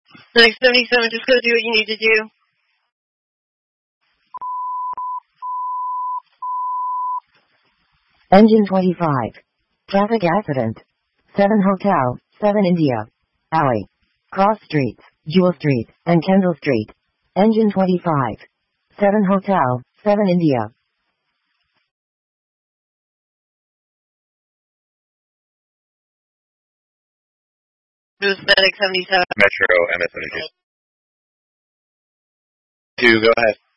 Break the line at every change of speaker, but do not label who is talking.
Medic 77, just go do what you need to do.
Engine 25. Traffic accident. 7 Hotel, 7 India. Alley. Cross Streets, Jewel Street, and Kendall Street. Engine 25. 7 Hotel, 7 India.
Boost Medic 77.
Metro MS Energy. 2, go ahead.